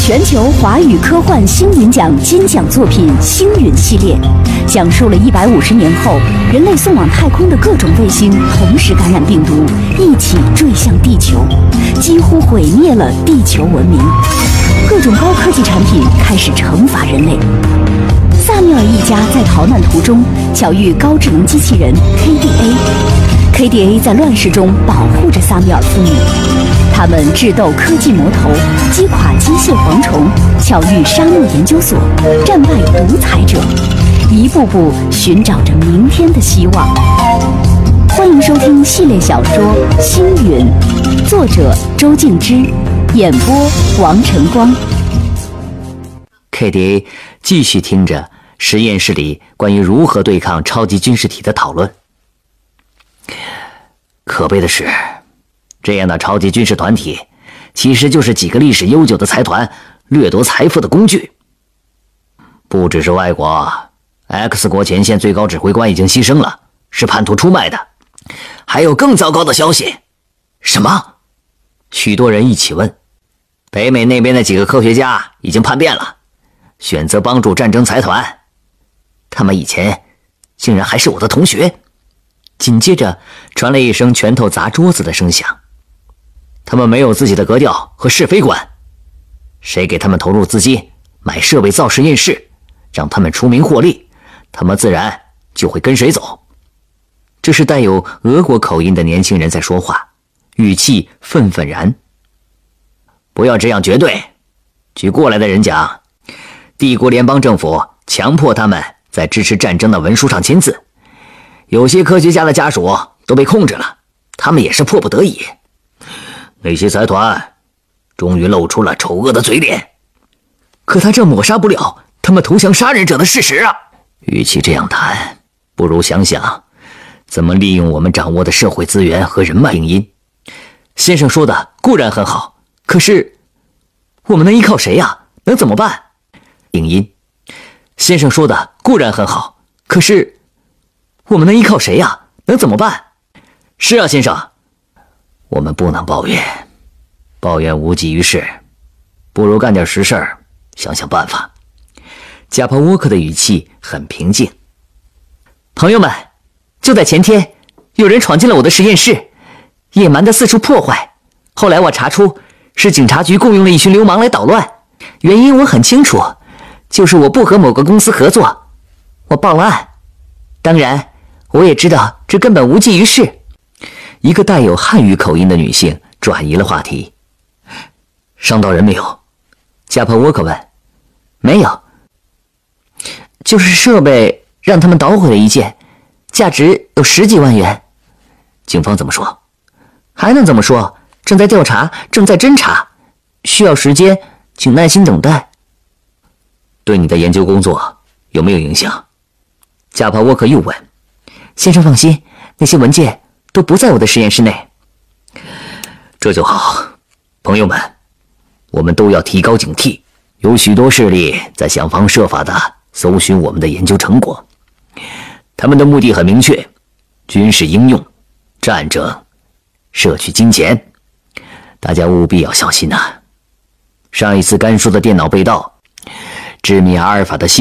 全球华语科幻星云奖金奖作品《星云》系列，讲述了150年后人类送往太空的各种卫星同时感染病毒，一起坠向地球，几乎毁灭了地球文明。各种高科技产品开始惩罚人类。萨缪尔一家在逃难途中巧遇高智能机器人 KDA。KDA 在乱世中保护着萨缪尔父女，他们智斗科技魔头，击垮机械蝗虫，巧遇沙漠研究所，战败独裁者，一步步寻找着明天的希望。欢迎收听系列小说《星云》，作者周静之，演播王晨光。 KDA 继续听着实验室里关于如何对抗超级军事体的讨论。可悲的是，这样的超级军事团体其实就是几个历史悠久的财团掠夺财富的工具。不只是外国， X 国前线最高指挥官已经牺牲了，是叛徒出卖的。还有更糟糕的消息。什么？许多人一起问。北美那边的几个科学家已经叛变了，选择帮助战争财团。他们以前竟然还是我的同学。紧接着传来一声拳头砸桌子的声响。他们没有自己的格调和是非观，谁给他们投入资金买设备造实验室，让他们出名获利，他们自然就会跟谁走。这是带有俄国口音的年轻人在说话，语气愤愤然。不要这样绝对，据过来的人讲，帝国联邦政府强迫他们在支持战争的文书上签字，有些科学家的家属都被控制了，他们也是迫不得已。那些财团终于露出了丑恶的嘴脸，可他这抹杀不了他们投降杀人者的事实啊！与其这样谈，不如想想怎么利用我们掌握的社会资源和人脉。病因先生说的固然很好，可是我们能依靠谁呀？能怎么办？病因先生说的固然很好，可是我们能依靠谁呀？能怎么办？是啊，先生，我们不能抱怨，抱怨无济于事，不如干点实事儿，想想办法。贾帕沃克的语气很平静。朋友们，就在前天，有人闯进了我的实验室，野蛮地四处破坏。后来我查出是警察局雇佣了一群流氓来捣乱，原因我很清楚，就是我不和某个公司合作。我报了案，当然我也知道这根本无济于事。一个带有汉语口音的女性转移了话题。伤到人没有？加帕沃克问。没有，就是设备让他们捣毁了一件，价值有10几万元。警方怎么说？还能怎么说？正在调查，正在侦查，需要时间，请耐心等待。对你的研究工作有没有影响？加帕沃克又问。先生放心，那些文件都不在我的实验室内。这就好。朋友们，我们都要提高警惕，有许多势力在想方设法地搜寻我们的研究成果，他们的目的很明确，军事应用，战争，摄取金钱，大家务必要小心啊。上一次甘肃的电脑被盗，致命阿尔法的